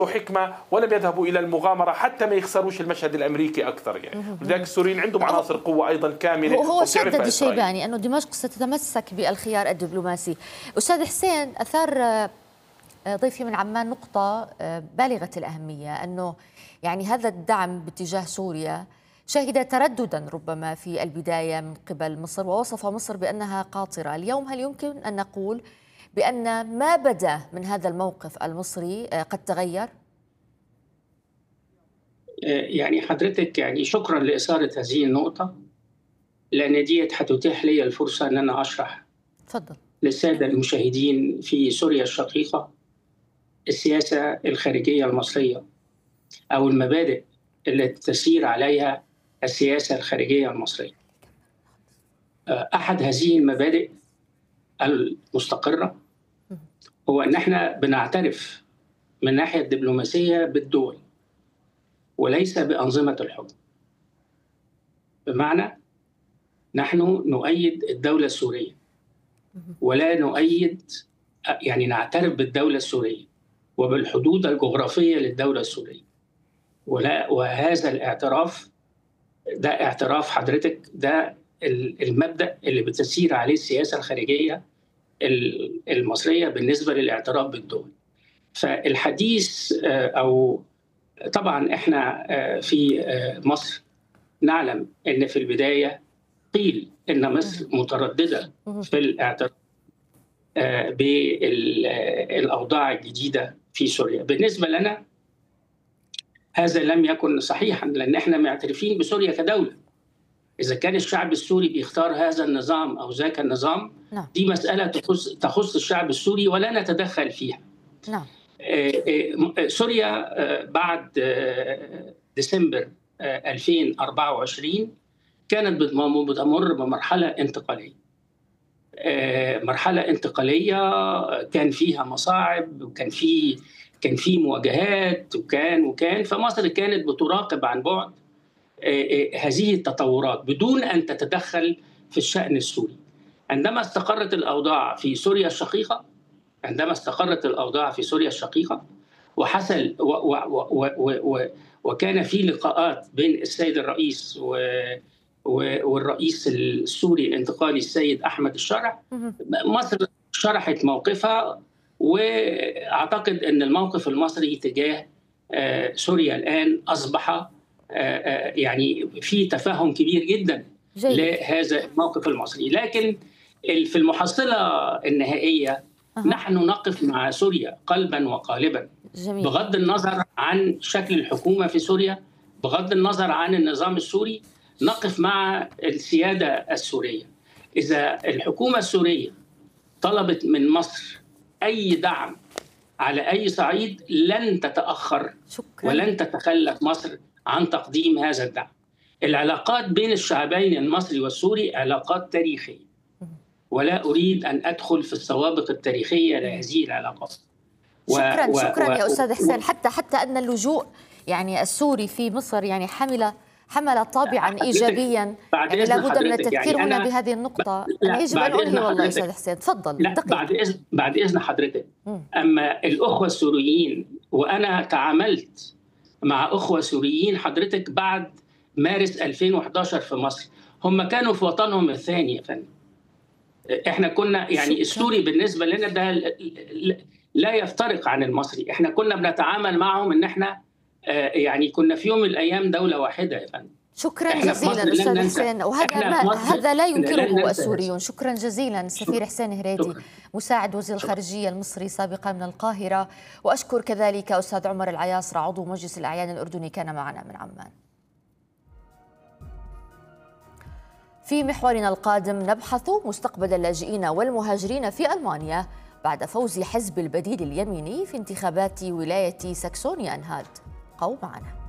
حكمة ولم يذهبوا إلى المغامرة حتى ما يخسروش المشهد الأمريكي أكثر يعني. لذلك السوريين عندهم عناصر قوة أيضا كاملة. هو شدد الشيباني أنه دمشق ستتمسك بالخيار الدبلوماسي. أستاذ حسين، أثار ضيفي من عمان نقطة بالغة الأهمية، أنه يعني هذا الدعم باتجاه سوريا شهد ترددا ربما في البداية من قبل مصر، ووصف مصر بأنها قاطرة. اليوم هل يمكن أن نقول بأن ما بدا من هذا الموقف المصري قد تغير؟ يعني حضرتك يعني شكرا لإثارة هذه النقطة، لأن ديت هتتيح لي الفرصة أن أنا أشرح تفضل للسادة المشاهدين في سوريا الشقيقة السياسة الخارجية المصرية أو المبادئ التي تسير عليها السياسة الخارجية المصرية. أحد هذه المبادئ المستقرة هو أن احنا بنعترف من الناحية الدبلوماسية بالدول وليس بأنظمة الحكم. بمعنى نحن نؤيد الدولة السورية ولا نؤيد، يعني نعترف بالدولة السورية وبالحدود الجغرافية للدولة السورية، وهذا الاعتراف ده اعتراف حضرتك، ده المبدأ اللي بتسير عليه السياسة الخارجية المصرية بالنسبة للاعتراف بالدول. فالحديث أو طبعا احنا في مصر نعلم ان في البداية قيل ان مصر مترددة في الاعتراف بالاوضاع الجديدة في سوريا. بالنسبة لنا هذا لم يكن صحيحا، لان احنا معترفين بسوريا كدولة. اذا كان الشعب السوري بيختار هذا النظام او ذاك النظام، دي مسألة تخص الشعب السوري ولا نتدخل فيها. نعم. سوريا بعد ديسمبر 2024 كانت بتمر بمرحلة انتقالية. مرحلة انتقالية كان فيها مصاعب وكان في مواجهات وكان فمصر كانت بتراقب عن بعد هذه التطورات بدون أن تتدخل في الشأن السوري. عندما استقرت الأوضاع في سوريا الشقيقة وحصل وكان في لقاءات بين السيد الرئيس والرئيس السوري الانتقالي السيد أحمد الشرع، مصر شرحت موقفها، وأعتقد أن الموقف المصري تجاه سوريا الآن أصبح يعني في تفاهم كبير جدا لهذا الموقف المصري. لكن في المحصلة النهائية نحن نقف مع سوريا قلبا وقالبا. جميل. بغض النظر عن شكل الحكومة في سوريا، بغض النظر عن النظام السوري، نقف مع السيادة السورية. إذا الحكومة السورية طلبت من مصر أي دعم على أي صعيد لن تتأخر ولن تتخلف مصر عن تقديم هذا الدعم. العلاقات بين الشعبين المصري والسوري علاقات تاريخية، ولا أريد أن أدخل في السوابق التاريخية لهذه العلاقات. شكرا يا أستاذ حسين. حتى أن اللجوء يعني السوري في مصر يعني حمل طابعا إيجابيا، يعني لابد من التذكير هنا بهذه النقطة. أنا يجب أن أنهي والله أستاذ حسين، تفضل. بعد إذن حضرتك، أما الأخوة السوريين، وأنا تعاملت مع أخوة سوريين حضرتك بعد مارس 2011 في مصر، هم كانوا في وطنهم الثاني يا فندم. احنا كنا يعني السوري بالنسبه لنا ده لا يفترق عن المصري. احنا كنا بنتعامل معهم ان احنا يعني كنا في يوم من الايام دوله واحده يا فندم. شكرا جزيلا استاذ حسين، وهذا لا ينكره السوريون. شكرا جزيلا السفير حسين هريدي مساعد وزير الخارجيه المصري سابقا من القاهره، واشكر كذلك استاذ عمر العياصرة عضو مجلس الاعيان الاردني كان معنا من عمان. في محورنا القادم نبحث مستقبل اللاجئين والمهاجرين في ألمانيا بعد فوز حزب البديل اليميني في انتخابات ولاية ساكسونيا أنهالت. بقوا معنا.